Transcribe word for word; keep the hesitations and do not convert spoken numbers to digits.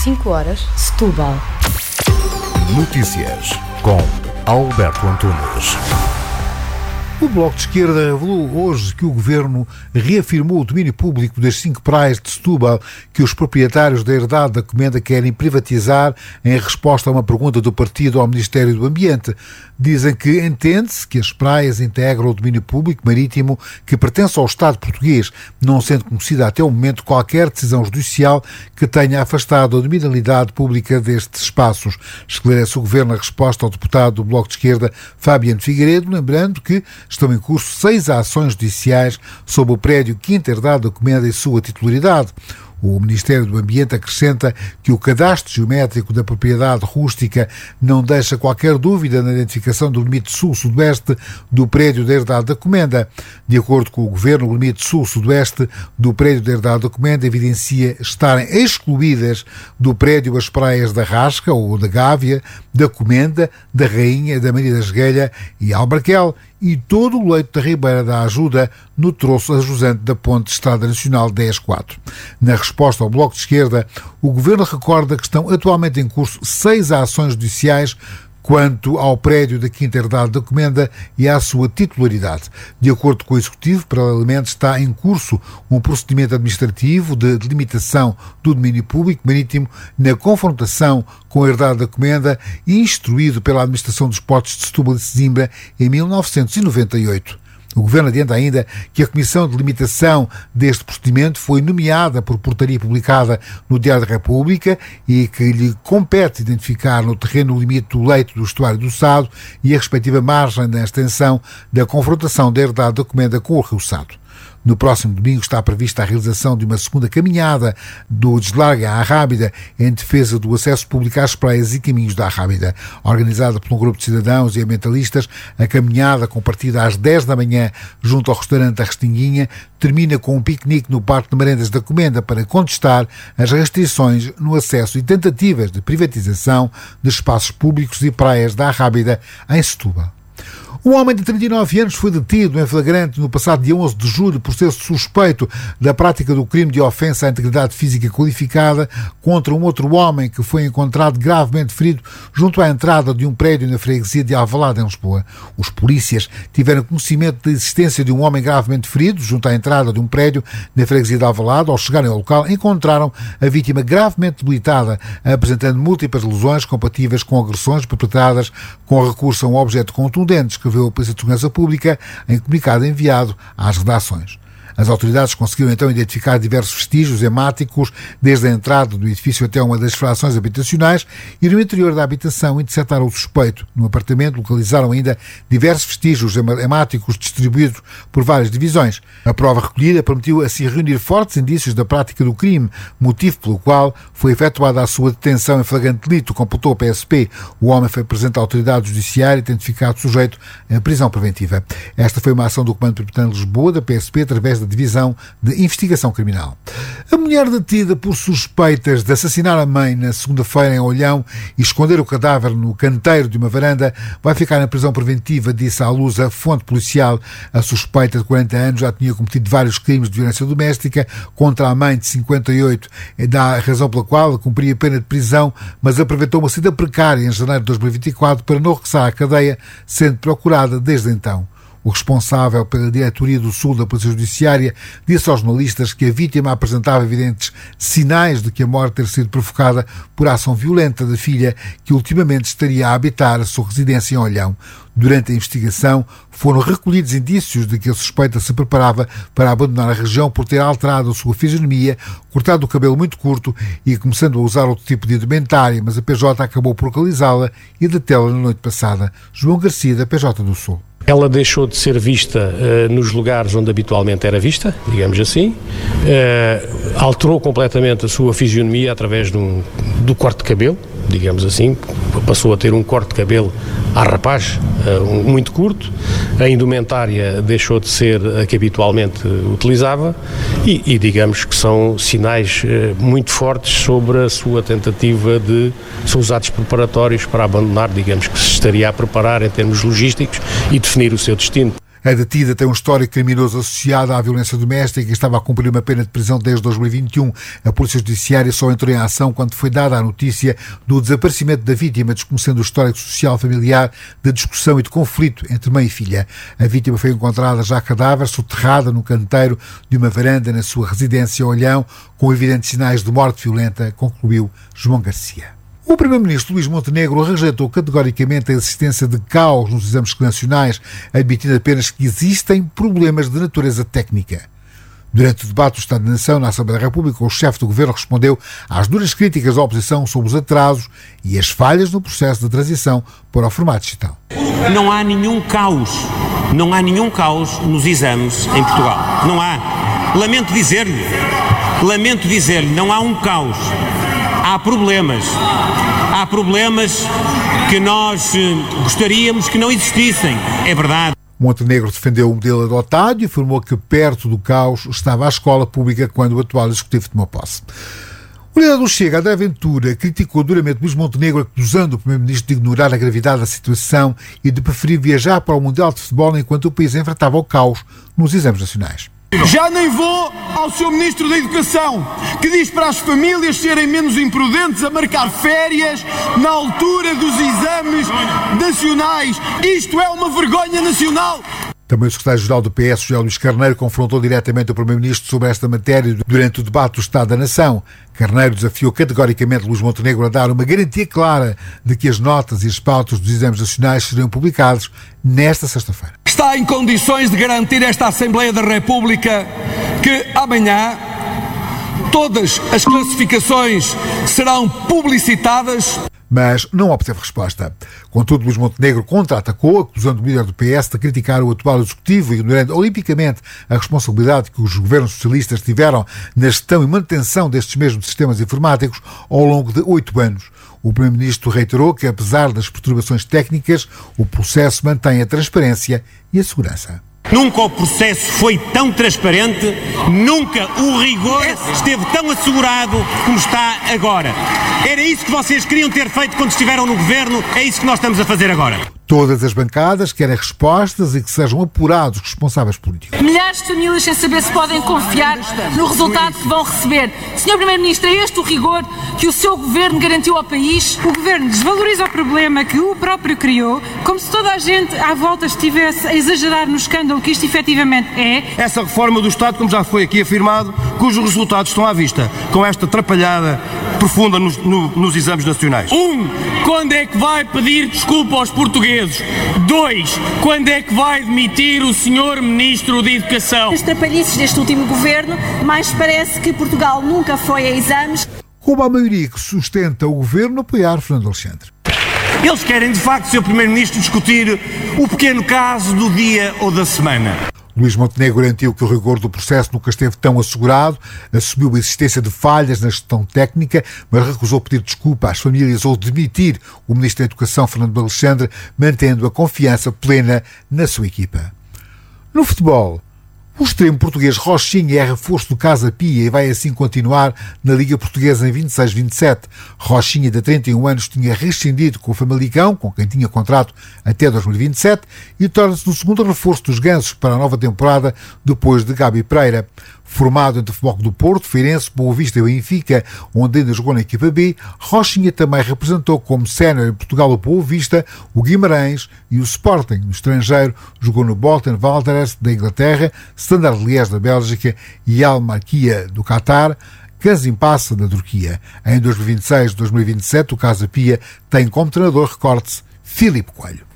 cinco horas, Setúbal. Notícias com Alberto Antunes. O Bloco de Esquerda revelou hoje que o Governo reafirmou o domínio público das cinco praias de Setúbal que os proprietários da herdade da Comenda querem privatizar em resposta a uma pergunta do partido ao Ministério do Ambiente. Dizem que entende-se que as praias integram o domínio público marítimo que pertence ao Estado português, não sendo conhecida até o momento qualquer decisão judicial que tenha afastado a dominabilidade pública destes espaços. Esclarece o Governo a resposta ao deputado do Bloco de Esquerda, Fabiano Figueiredo, lembrando que estão em curso seis ações judiciais sobre o prédio Quinta Herdade da Comenda e sua titularidade. O Ministério do Ambiente acrescenta que o cadastro geométrico da propriedade rústica não deixa qualquer dúvida na identificação do limite sul-sudoeste do prédio da herdade da Comenda. De acordo com o Governo, o limite sul-sudoeste do prédio da herdade da Comenda evidencia estarem excluídas do prédio as praias da Rasca ou da Gávea, da Comenda, da Rainha, da Maria da Esguelha e Albarquel, e todo o leito da Ribeira da Ajuda no troço ajusante da Ponte de Estrada Nacional dez quatro. Na resposta ao Bloco de Esquerda, o Governo recorda que estão atualmente em curso seis ações judiciais quanto ao prédio da Quinta Herdade da Comenda e à sua titularidade. De acordo com o Executivo, paralelamente está em curso um procedimento administrativo de delimitação do domínio público marítimo na confrontação com a Herdade da Comenda, instruído pela Administração dos Portos de Setúbal e Sesimbra em mil novecentos e noventa e oito. O Governo adianta ainda que a Comissão de Limitação deste procedimento foi nomeada por portaria publicada no Diário da República e que lhe compete identificar no terreno o limite do leito do estuário do Sado e a respectiva margem da extensão da confrontação da herdade da Comenda com o Rio Sado. No próximo domingo está prevista a realização de uma segunda caminhada do Deslarga à Arrábida em defesa do acesso público às praias e caminhos da Arrábida. Organizada por um grupo de cidadãos e ambientalistas, a caminhada, com partida às dez da manhã junto ao restaurante da Restinguinha, termina com um piquenique no Parque de Merendas da Comenda para contestar as restrições no acesso e tentativas de privatização de espaços públicos e praias da Arrábida em Setúbal. Um homem de trinta e nove anos foi detido em flagrante no passado dia onze de julho por ser suspeito da prática do crime de ofensa à integridade física qualificada contra um outro homem que foi encontrado gravemente ferido junto à entrada de um prédio na freguesia de Alvalade, em Lisboa. Os polícias tiveram conhecimento da existência de um homem gravemente ferido junto à entrada de um prédio na freguesia de Alvalade. Ao chegarem ao local, encontraram a vítima gravemente debilitada, apresentando múltiplas lesões compatíveis com agressões perpetradas com recurso a um objeto contundente, escreveu a Polícia de Segurança Pública em comunicado enviado às redações. As autoridades conseguiram então identificar diversos vestígios hemáticos desde a entrada do edifício até uma das frações habitacionais e no interior da habitação interceptaram o suspeito. No apartamento localizaram ainda diversos vestígios hemáticos distribuídos por várias divisões. A prova recolhida permitiu assim reunir fortes indícios da prática do crime, motivo pelo qual foi efetuada a sua detenção em flagrante delito, computou a P S P. O homem foi presente à autoridade judiciária e identificado sujeito à prisão preventiva. Esta foi uma ação do Comando Metropolitano de Lisboa, da P S P, através da Divisão de Investigação Criminal. A mulher detida por suspeitas de assassinar a mãe na segunda-feira em Olhão e esconder o cadáver no canteiro de uma varanda vai ficar na prisão preventiva, disse à luz a fonte policial. A suspeita de quarenta anos já tinha cometido vários crimes de violência doméstica contra a mãe de cinquenta e oito, da razão pela qual cumpria pena de prisão, mas aproveitou uma saída precária em janeiro de dois mil e vinte e quatro para não regressar à cadeia, sendo procurada desde então. O responsável pela diretoria do Sul da Polícia Judiciária disse aos jornalistas que a vítima apresentava evidentes sinais de que a morte ter sido provocada por ação violenta da filha, que ultimamente estaria a habitar a sua residência em Olhão. Durante a investigação, foram recolhidos indícios de que a suspeita se preparava para abandonar a região por ter alterado a sua fisionomia, cortado o cabelo muito curto e começando a usar outro tipo de indumentária, mas a P J acabou por localizá-la e detê-la na noite passada. João Garcia, da P J do Sul. Ela deixou de ser vista uh, nos lugares onde habitualmente era vista, digamos assim, uh, alterou completamente a sua fisionomia através de um, do corte de cabelo, digamos assim, passou a ter um corte de cabelo à rapaz, uh, um, muito curto, a indumentária deixou de ser a que habitualmente utilizava e, e digamos que são sinais uh, muito fortes sobre a sua tentativa de, são os atos preparatórios para abandonar, digamos que se estaria a preparar em termos logísticos e definir o seu destino. A detida tem um histórico criminoso associado à violência doméstica e estava a cumprir uma pena de prisão desde dois mil e vinte e um. A Polícia Judiciária só entrou em ação quando foi dada a notícia do desaparecimento da vítima, desconhecendo o histórico social familiar de discussão e de conflito entre mãe e filha. A vítima foi encontrada já cadáver, soterrada no canteiro de uma varanda na sua residência Olhão, com evidentes sinais de morte violenta, concluiu João Garcia. O primeiro-ministro Luís Montenegro rejeitou categoricamente a existência de caos nos exames nacionais, admitindo apenas que existem problemas de natureza técnica. Durante o debate do Estado da Nação na Assembleia da República, o chefe do governo respondeu às duras críticas da oposição sobre os atrasos e as falhas no processo de transição para o formato digital. Não há nenhum caos, não há nenhum caos nos exames em Portugal. Não há. Lamento dizer-lhe, lamento dizer-lhe, não há um caos. Há problemas. Há problemas que nós gostaríamos que não existissem. É verdade. Montenegro defendeu o modelo adotado e afirmou que perto do caos estava a escola pública quando o atual executivo tomou posse. O líder do Chega, André Ventura, criticou duramente Luís Montenegro, acusando o primeiro-ministro de ignorar a gravidade da situação e de preferir viajar para o Mundial de Futebol enquanto o país enfrentava o caos nos exames nacionais. Já nem vou ao seu Ministro da Educação, que diz para as famílias serem menos imprudentes a marcar férias na altura dos exames nacionais. Isto é uma vergonha nacional. Também o secretário-geral do P S, José Luís Carneiro, confrontou diretamente o primeiro-ministro sobre esta matéria durante o debate do Estado da Nação. Carneiro desafiou categoricamente Luís Montenegro a dar uma garantia clara de que as notas e as pautas dos exames nacionais seriam publicados nesta sexta-feira. Está em condições de garantir esta Assembleia da República que amanhã todas as classificações serão publicitadas? Mas não obteve resposta. Contudo, Luís Montenegro contra-atacou, acusando o líder do P S de criticar o atual executivo e ignorando olimpicamente a responsabilidade que os governos socialistas tiveram na gestão e manutenção destes mesmos sistemas informáticos ao longo de oito anos. O primeiro-ministro reiterou que, apesar das perturbações técnicas, o processo mantém a transparência e a segurança. Nunca o processo foi tão transparente, nunca o rigor esteve tão assegurado como está agora. Era isso que vocês queriam ter feito quando estiveram no governo, é isso que nós estamos a fazer agora. Todas as bancadas querem respostas e que sejam apurados os responsáveis políticos. Milhares de famílias sem saber se podem confiar no resultado que vão receber. senhor Primeiro-Ministro, é este o rigor que o seu governo garantiu ao país? O governo desvaloriza o problema que o próprio criou, como se toda a gente à volta estivesse a exagerar no escândalo que isto efetivamente é. Essa reforma do Estado, como já foi aqui afirmado, cujos resultados estão à vista, com esta atrapalhada profunda nos, no, nos exames nacionais. Um, quando é que vai pedir desculpa aos portugueses? Dois, quando é que vai demitir o senhor Ministro da Educação? As trapalhices deste último governo, mais parece que Portugal nunca foi a exames. Como a maioria que sustenta o governo apoiar Fernando Alexandre. Eles querem, de facto, senhor Primeiro-Ministro, discutir o pequeno caso do dia ou da semana. Luís Montenegro garantiu que o rigor do processo nunca esteve tão assegurado, assumiu a existência de falhas na gestão técnica, mas recusou pedir desculpa às famílias ou demitir o Ministro da Educação, Fernando Alexandre, mantendo a confiança plena na sua equipa. No futebol, o extremo português Rochinha é reforço do Casa Pia e vai assim continuar na Liga Portuguesa em vinte e seis vinte e sete. Rochinha, de trinta e um anos, tinha rescindido com o Famalicão, com quem tinha contrato até dois mil e vinte e sete, e torna-se no segundo reforço dos Gansos para a nova temporada, depois de Gabi Pereira. Formado entre o Futebol do Porto, Feirense, Boa Vista e Benfica, onde ainda jogou na equipa B, Rochinha também representou como sénior em Portugal o Boa Vista, o Guimarães e o Sporting. No estrangeiro, jogou no Bolton Wanderers da Inglaterra, Standard Liège da Bélgica e Al Marquia do Qatar, Gaziantep da Turquia. Em dois mil e vinte e seis e dois mil e vinte e sete, o Casa Pia tem como treinador, recorde-se, Filipe Coelho.